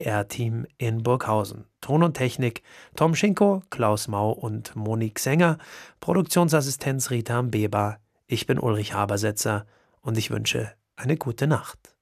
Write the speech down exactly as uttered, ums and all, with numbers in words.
R-Team in Burghausen. Ton und Technik Tom Schinko, Klaus Mau und Monique Sänger. Produktionsassistenz Rita Mbeba. Ich bin Ulrich Habersetzer und ich wünsche eine gute Nacht.